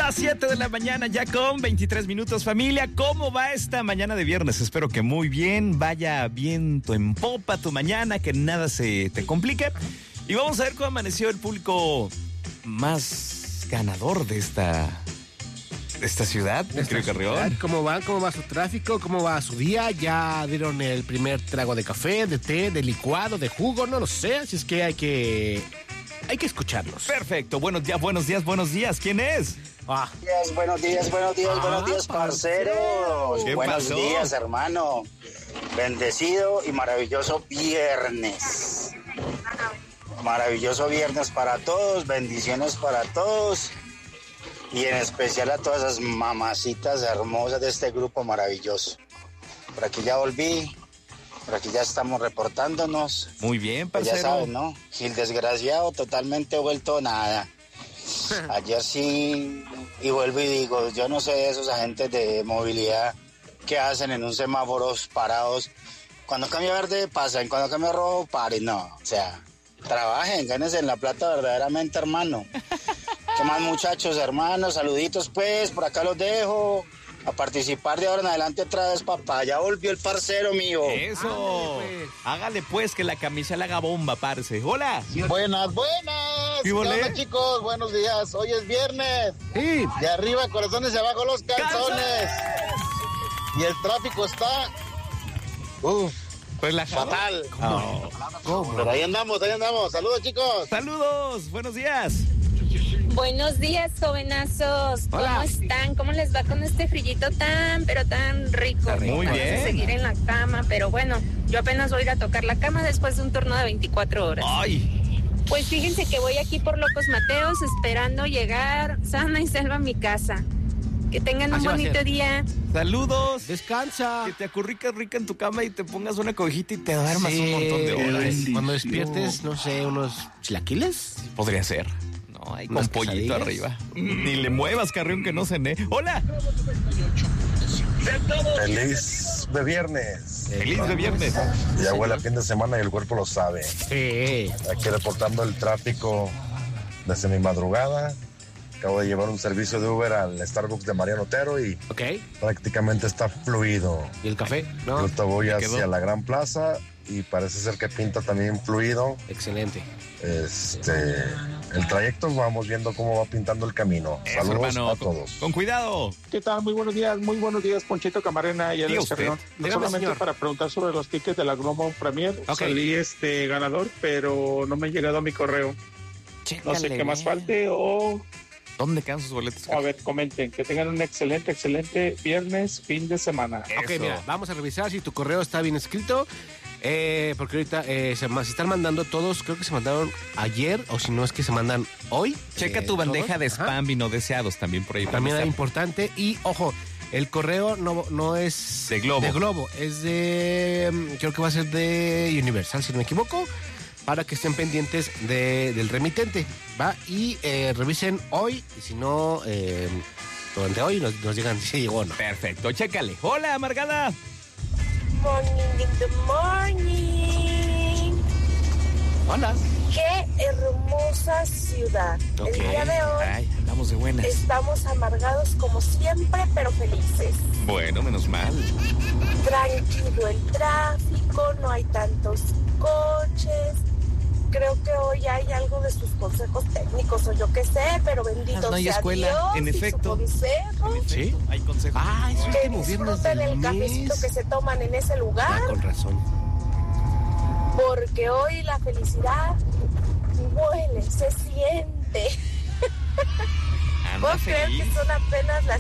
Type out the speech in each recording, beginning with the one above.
Las 7 de la mañana, ya con 23 minutos, familia. ¿Cómo va esta mañana de viernes? Espero que muy bien, vaya viento en popa tu mañana, que nada se te complique. Y vamos a ver cómo amaneció el público más ganador de esta ciudad, creo Carrión. ¿Cómo va su tráfico? ¿Cómo va su día? ¿Ya dieron el primer trago de café, de té, de licuado, de jugo? No lo sé, así es que hay que escucharlos. Perfecto, buenos días. ¿Quién es? Buenos días, parceros. Buenos días, hermano. Bendecido y maravilloso viernes. Maravilloso viernes para todos, bendiciones para todos. Y en especial a todas esas mamacitas hermosas de este grupo maravilloso. Por aquí ya volví, por aquí ya estamos reportándonos. Muy bien, pues parcero. ya saben, ¿no? Gil desgraciado, totalmente vuelto nada. Ayer sí, y vuelvo y digo, yo no sé de esos agentes de movilidad que hacen en un semáforo parados. Cuando cambia verde pasan, cuando cambia rojo paren, no. O sea, trabajen, gánense en la plata verdaderamente, hermano. ¿Qué más, muchachos, hermanos? Saluditos, pues, por acá los dejo. A participar de ahora en adelante otra vez, papá. Ya volvió el parcero mío. Eso. Hágale pues que la camisa le haga bomba, parce. Hola. Buenas. ¿Qué onda, chicos? Buenos días. Hoy es viernes. Sí. De arriba corazones y abajo los calzones. Y el tráfico está... fatal. No. Pero ahí andamos. Saludos, chicos. Saludos. Buenos días. Buenos días, jovenazos. ¿Cómo están? ¿Cómo les va con este frillito tan rico? Muy bien. Vamos a seguir en la cama, pero bueno, yo apenas voy a ir a tocar la cama después de un turno de 24 horas. ¡Ay! Pues fíjense que voy aquí por Locos Mateos esperando llegar sana y salva a mi casa. Que tengan un bonito día. Saludos. Descansa. Que te acurricas rica en tu cama y te pongas una cobijita y te duermas un montón de horas. Cuando despiertes, no sé, unos chilaquiles. Podría ser. No, hay con pollito arriba. Ni le muevas, Carrión, que no cené. ¡Hola! Feliz de viernes. Feliz de viernes. Ya huele a fin de semana y el cuerpo lo sabe. Sí. Aquí reportando el tráfico desde mi madrugada. Acabo de llevar un servicio de Uber al Starbucks de Mariano Otero y prácticamente está fluido. ¿Y el café? No. Ahorita voy hacia la Gran Plaza y parece ser que pinta también fluido. Excelente. El trayecto vamos viendo cómo va pintando el camino. Eso, saludos hermano, a todos. Con cuidado. ¿Qué tal? Muy buenos días, Ponchito Camarena y Alex Carrión. No solamente señor. Para preguntar sobre los tickets de la Globo Premier. Salí ganador, pero no me ha llegado a mi correo. Chécale, no sé qué más falte o... ¿Dónde quedan sus boletos? A ver, comenten. Que tengan un excelente viernes, fin de semana. Ok, mira, vamos a revisar si tu correo está bien escrito. Porque ahorita se están mandando todos, creo que se mandaron ayer, o si no es que se mandan hoy. Checa tu bandeja de spam y no deseados también por ahí. También es importante. Y ojo, el correo no es de Globo, es de, creo que va a ser de Universal, si no me equivoco, para que estén pendientes del remitente, ¿va? Y revisen hoy, y si no, durante hoy nos digan si llegó o no. Perfecto, chécale. Hola, Amargada. Good morning. Hola. Qué hermosa ciudad. El día de hoy andamos de buenas. Estamos amargados como siempre, pero felices. Bueno, menos mal. Tranquilo el tráfico, no hay tantos coches. Creo que hoy hay algo de sus consejos técnicos o yo qué sé, pero bendito no hay sea escuela, Dios en efecto. Y su consejo. Sí, hay consejos. Que disfruten el cafecito que se toman en ese lugar. Con razón. Porque hoy la felicidad huele, se siente. Puedo creer que son apenas las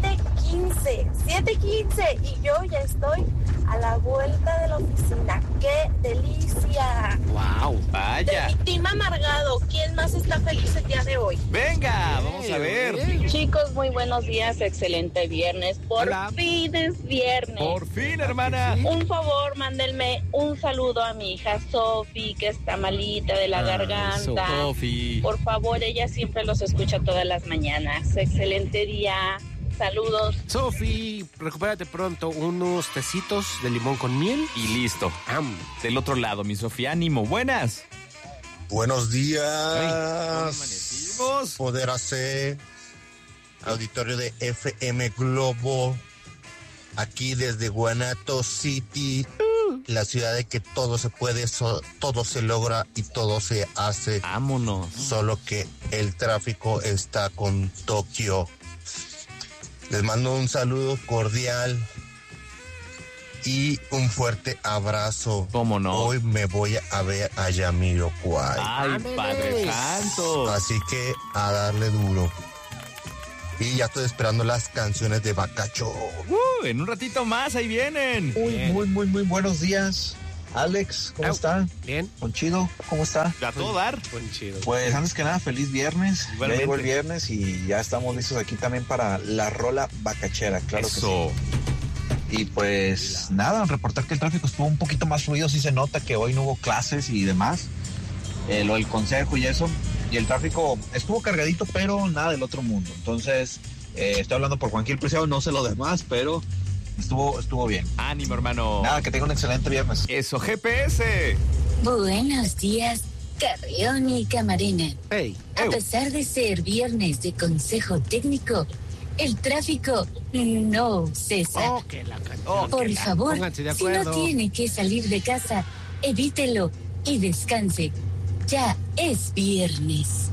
7:15 y yo ya estoy a la vuelta de la oficina. ¡Qué delicia! ¡Wow! ¡Vaya! De mi team amargado, ¿quién más está feliz el día de hoy? ¡Venga! Vamos a ver. Chicos, muy buenos días, excelente viernes. Por fin es viernes. Por fin, hermana. Un favor, mándenme un saludo a mi hija Sofi, que está malita de la garganta. Sofi. Por favor, ella siempre los escucha todas las mañanas. Excelente día. Saludos. Sofi, recupérate pronto. Unos tecitos de limón con miel. Y listo. Del otro lado, mi Sofi, ánimo. Buenas. Buenos días. Ay, ¿cómo amanecimos? Poder hacer auditorio de FM Globo, aquí desde Guanato City, la ciudad de que todo se puede, todo se logra y todo se hace. Vámonos. Solo que el tráfico está con Tokio. Les mando un saludo cordial y un fuerte abrazo. ¿Cómo no? Hoy me voy a ver a Jamiroquai. ¡Ay, Padre Santo! Así que a darle duro. Y ya estoy esperando las canciones de Bacacho. En un ratito más, ahí vienen. Muy buenos días. Alex, ¿cómo está? Bien. Ponchido, ¿cómo está? A todo dar. Ponchido. Pues antes que nada, feliz viernes. Igualmente. Ya llegó el viernes y ya estamos listos aquí también para la rola bacachera, claro Eso. que sí. Y pues nada, reportar que el tráfico estuvo un poquito más fluido, sí se nota que hoy no hubo clases y demás. Lo del consejo y eso. Y el tráfico estuvo cargadito, pero nada del otro mundo. Entonces, estoy hablando por Juan Gil Preciado, no sé lo demás, pero estuvo bien. Ánimo, hermano. Nada, que tenga un excelente viernes. Eso, GPS. Buenos días, Carrión y Camarena. Hey. A pesar de ser viernes de consejo técnico, el tráfico no cesa. Por favor, si no tiene que salir de casa, evítelo y descanse. Ya es viernes.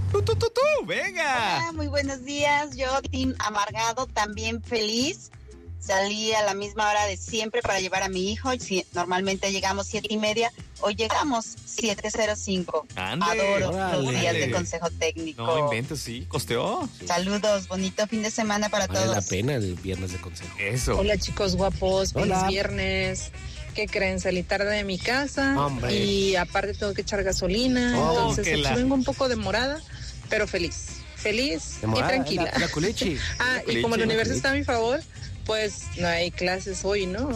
¡Venga! Hola, muy buenos días. Yo, Team Amargado, también feliz. Salí a la misma hora de siempre para llevar a mi hijo. Normalmente llegamos 7:30. Hoy llegamos 7:05. Adoro los días de consejo técnico. No inventes, sí. ¿Costeó? Saludos, bonito fin de semana para todos. Vale la pena el viernes de consejo. Eso. Hola, chicos guapos. Feliz viernes. ¿Qué creen? Salí tarde de mi casa. Hombre. Y aparte tengo que echar gasolina. Entonces aquí vengo un poco demorada, pero feliz. Feliz y tranquila. La culichi. Y como el universo está a mi favor, pues no hay clases hoy, ¿no?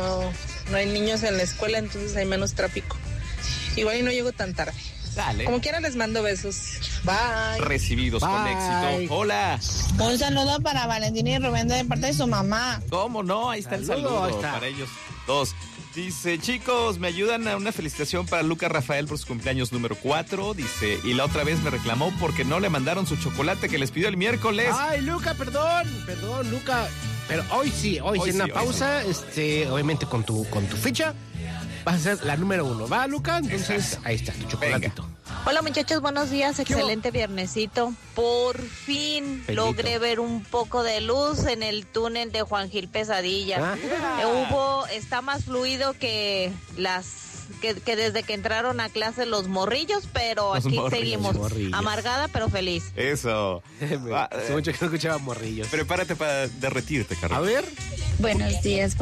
No hay niños en la escuela, entonces hay menos tráfico. Igual y no llego tan tarde. Dale. Como quiera les mando besos. Bye. Recibidos con éxito. Hola. Un saludo para Valentina y Rubén de parte de su mamá. ¿Cómo no? Ahí está el saludo. Ahí está. Para ellos dos. Dice, chicos, me ayudan a una felicitación para Lucas Rafael por su cumpleaños número 4. Dice, y la otra vez me reclamó porque no le mandaron su chocolate que les pidió el miércoles. Ay, Luca, perdón, Luca. Pero hoy sí, en la pausa, obviamente con tu ficha, vas a ser la número 1, ¿va, Luca? Entonces, ahí está, tu chocolatito. Venga. Hola muchachos, buenos días, excelente viernesito. Por fin logré ver un poco de luz en el túnel de Juan Gil Pesadilla. Está más fluido que que desde que entraron a clase los morrillos, pero aquí seguimos. Amargada pero feliz. Eso. Hace mucho que no escuchaba morrillos. Prepárate para derretirte, Carlos. A ver. Buenos días.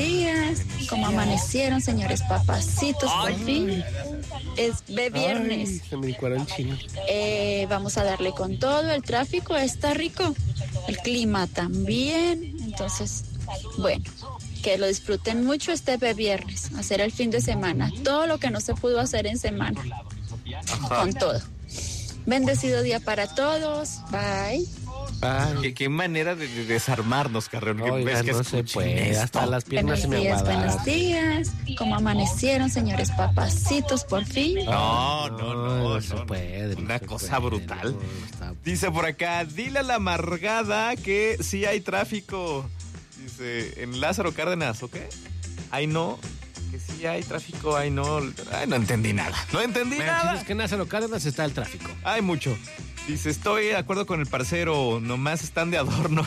¿Cómo amanecieron, señores papacitos? Por fin es viernes. Ay, se me licuaron chino. Vamos a darle con todo. El tráfico está rico, el clima también. Entonces, bueno, que lo disfruten mucho este viernes, hacer el fin de semana, todo lo que no se pudo hacer en semana, con todo. Bendecido día para todos. Bye. ¿Qué manera de desarmarnos, Carreón? Oiga, no se puede, hasta las piernas se me aguadan. Buenos días. ¿Cómo amanecieron, señores papacitos, por fin? No se puede. Una cosa brutal. Dice por acá, dile a la amargada que sí hay tráfico. Dice, en Lázaro Cárdenas, ¿ok? Ay, no, que sí hay tráfico, ay, no. Ay, no entendí nada. Nada. Es que en Lázaro Cárdenas está el tráfico. Hay mucho. Dice, estoy de acuerdo con el parcero, nomás están de adorno.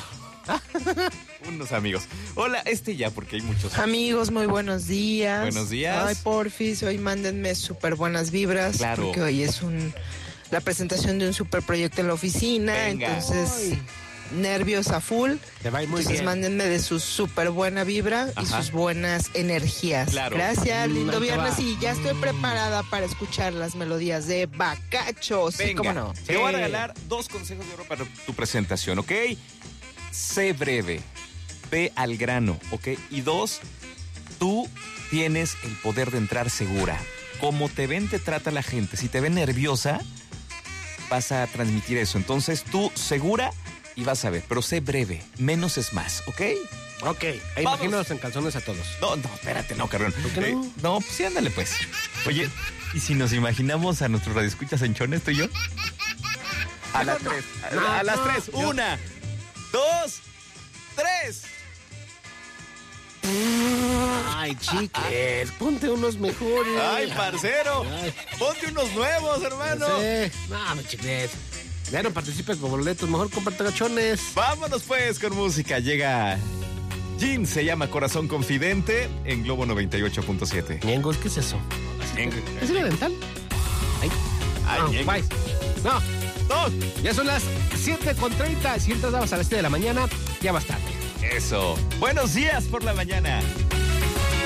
Unos amigos. Hola, ya, porque hay muchos. Amigos, muy buenos días. Buenos días. Ay, porfis, hoy mándenme súper buenas vibras. Claro. Porque hoy es la presentación de un súper proyecto en la oficina. Venga. Entonces, nervios a full. Te va a ir muy bien. Mándenme de su súper buena vibra y sus buenas energías. Claro. Gracias, lindo viernes y ya estoy preparada para escuchar las melodías de Bacacho. Sí, venga, cómo no. Te voy a regalar 2 consejos de oro para tu presentación, ¿ok? Sé breve, ve al grano, ¿ok? Y 2, tú tienes el poder de entrar segura. Como te ven, te trata la gente. Si te ven nerviosa, vas a transmitir eso. Entonces, tú segura y vas a ver, pero sé breve, menos es más, ¿ok? Ok, imagínanos en calzones a todos. No, espérate, no, Carrón. ¿Por qué no? No, pues sí, ándale, pues. Oye, ¿y si nos imaginamos a nuestros radioescuchas en chones, tú y yo? A las 3. A las 3. 1, 2, 3. Ay, Chicles, ponte unos mejores. Ay, parcero. Ay. Ponte unos nuevos, hermano. No, Chicles. Ya no participes con boletos, mejor cómprate gachones. Vámonos pues con música. Llega Jean, se llama Corazón Confidente en Globo 98.7. Ñengos, ¿qué es eso? ¿Es el dental? Ay, bye. No. Ya son las 7:30. Si entras a las 7 de la mañana, ya va tarde. Eso. Buenos días por la mañana.